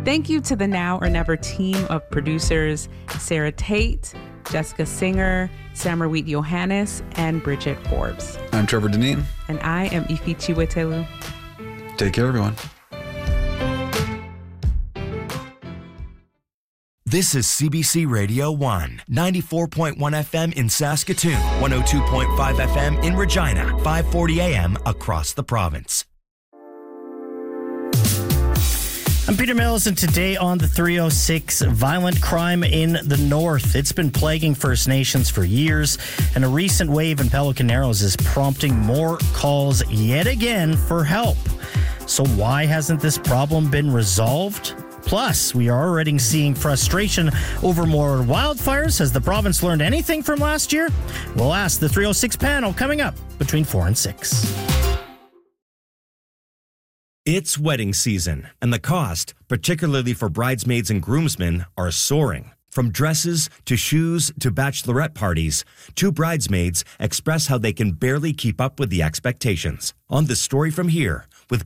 Thank you to the Now or Never team of producers, Sarah Tate, Jessica Singer, Samarweet Johannes, and Bridget Forbes. I'm Trevor Deneen. And I am Ifi Chiwetelu. Take care, everyone. This is CBC Radio 1, 94.1 FM in Saskatoon, 102.5 FM in Regina, 540 AM across the province. I'm Peter Mills, and today on the 306, violent crime in the north. It's been plaguing First Nations for years, and a recent wave in Pelican Narrows is prompting more calls yet again for help. So why hasn't this problem been resolved? Plus, we are already seeing frustration over more wildfires. Has the province learned anything from last year? We'll ask the 306 panel coming up between 4 and 6. It's wedding season, and the cost, particularly for bridesmaids and groomsmen, are soaring. From dresses to shoes to bachelorette parties, two bridesmaids express how they can barely keep up with the expectations. On The Story from Here, with